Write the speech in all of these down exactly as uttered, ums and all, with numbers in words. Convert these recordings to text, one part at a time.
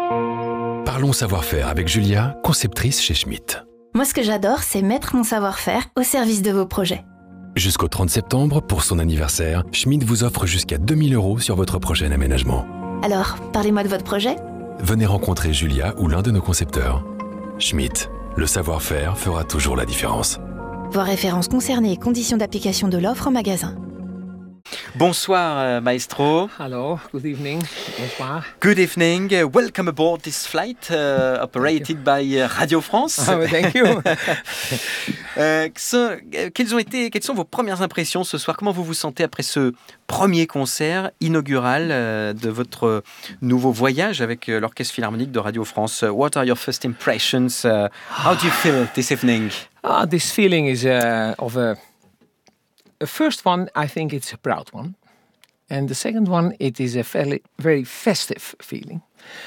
Parlons savoir-faire avec Julia, conceptrice chez Schmitt. Moi, ce que j'adore, c'est mettre mon savoir-faire au service de vos projets. Jusqu'au trente septembre, pour son anniversaire, Schmitt vous offre jusqu'à deux mille euros sur votre prochain aménagement. Alors, parlez-moi de votre projet. Venez rencontrer Julia ou l'un de nos concepteurs. Schmitt, le savoir-faire fera toujours la différence. Voir références concernées et conditions d'application de l'offre en magasin. Bonsoir, euh, maestro. Hello, good evening. Bonsoir. Good evening. Uh, welcome aboard this flight uh, operated by uh, Radio France. Oh, thank you. euh, so, quelles ont été, quelles sont vos premières impressions ce soir? Comment vous vous sentez après ce premier concert inaugural euh, de votre nouveau voyage avec euh, l'Orchestre Philharmonique de Radio France? What are your first impressions? Uh, how do you feel this evening? Ah, this feeling is uh, of a... The first one, I think it's a proud one. And the second one, it is a fairly, very festive feeling.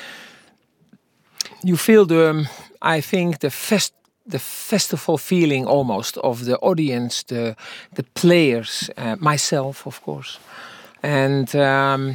You feel the, I think, the fest, the festival feeling almost of the audience, the, the players, uh, myself, of course. And, um,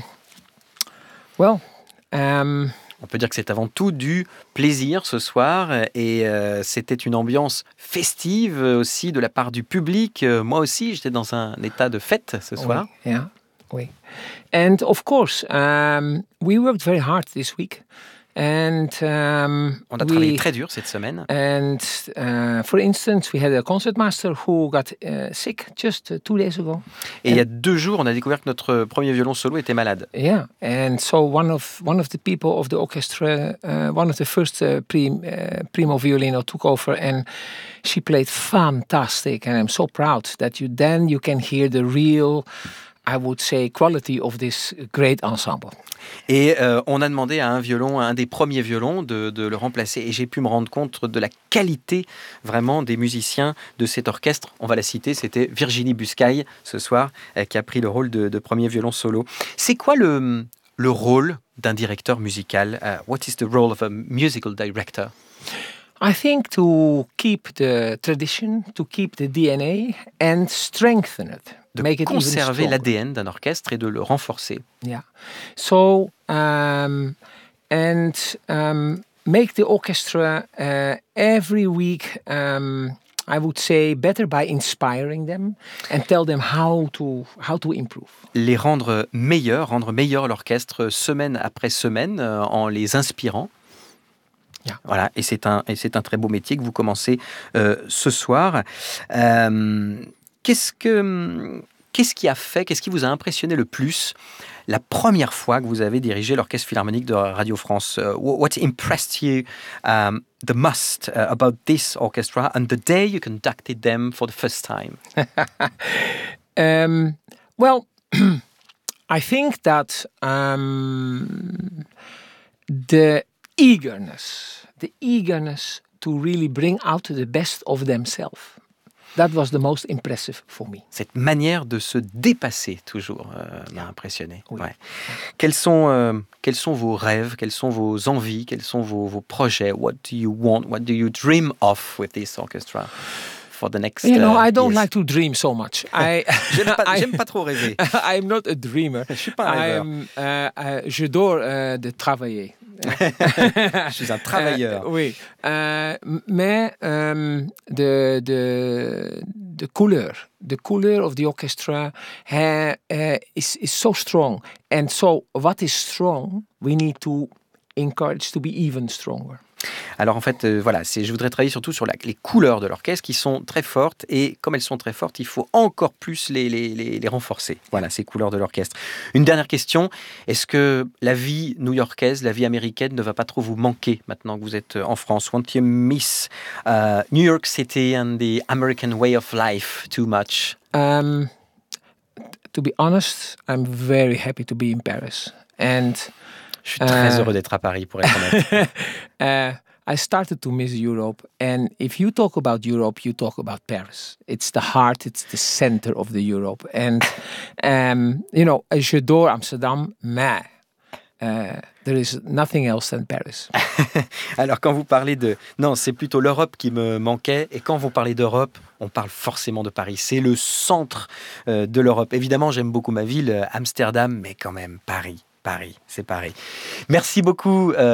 well... Um, On peut dire que c'est avant tout du plaisir ce soir et euh, c'était une ambiance festive aussi de la part du public. Euh, moi aussi, j'étais dans un état de fête ce soir. Oui, yeah, oui. And of course, um, we worked very hard this week. And um, on a travaillé we, très dur cette semaine. And uh, for instance, we had a concertmaster who got uh, sick just uh, two days ago. Et and il y a deux jours, on a découvert que notre premier violon solo était malade. Yeah, and so one of one of the people of the orchestra, uh, one of the first uh, prim, uh, primo violino took over, and she played fantastic. And I'm so proud that you then you can hear the real, I would say, quality of this great ensemble. Et euh, on a demandé à un violon, à un des premiers violons, de, de le remplacer. Et j'ai pu me rendre compte de la qualité vraiment des musiciens de cet orchestre. On va la citer, c'était Virginie Buscaille ce soir, euh, qui a pris le rôle de, de premier violon solo. C'est quoi le, le rôle d'un directeur musical? uh, What is the role of a musical director? I think to keep the tradition, to keep the D N A and strengthen it. De make it conserver l'A D N d'un orchestre et de le renforcer. Yeah. So, um, and um, make the orchestra uh, every week, um, I would say, better by inspiring them and tell them how to, how to improve. Les rendre meilleurs, rendre meilleur l'orchestre semaine après semaine euh, en les inspirant. Yeah. Voilà, et c'est un, et c'est un très beau métier que vous commencez euh, ce soir. Euh, qu'est-ce, que, qu'est-ce qui a fait, qu'est-ce qui vous a impressionné le plus la première fois que vous avez dirigé l'Orchestre Philharmonique de Radio France? uh, What impressed you um, the most uh, about this orchestra and the day you conducted them for the first time? um, well, I think that um, the eagerness, the eagerness to really bring out the best of themselves. That was the most impressive for me. Cette manière de se dépasser toujours euh, m'a impressionné. Oui. Ouais. Quels sont, euh, quels sont vos rêves, quelles sont vos envies, quels sont vos, vos projets? What do you want? What do you dream of with this orchestra for the next? You know, uh, I don't years? like to dream so much. I j'aime, pas, I, j'aime pas trop rêver. I'm not a dreamer. Je suis pas un rêveur. I'm, uh, uh, j'adore uh, de travailler. Je suis un travailleur. Uh, oui, uh, mais um, the the the couleur, the couleur of the orchestra uh, uh, is is so strong, and so what is strong, we need to encourage to be even stronger. Alors en fait, euh, voilà, c'est, je voudrais travailler surtout sur la, les couleurs de l'orchestre qui sont très fortes et comme elles sont très fortes, il faut encore plus les, les, les, les renforcer. Voilà, ces couleurs de l'orchestre. Une dernière question, est-ce que la vie new-yorkaise, la vie américaine ne va pas trop vous manquer maintenant que vous êtes en France? Won't you miss uh, New York City and the American way of life too much? Um, to be honest, I'm very happy to be in Paris. And Je suis très uh, heureux d'être à Paris, pour être honnête. uh, I started to miss Europe, and if you talk about Europe, you talk about Paris. It's the heart, it's the center of the Europe. And, um, you know, j'adore Amsterdam, mais uh, there is nothing else than Paris. Alors, quand vous parlez de... Non, c'est plutôt l'Europe qui me manquait. Et quand vous parlez d'Europe, on parle forcément de Paris. C'est le centre euh, de l'Europe. Évidemment, j'aime beaucoup ma ville, Amsterdam, mais quand même, Paris. Paris, c'est Paris. Merci beaucoup. Euh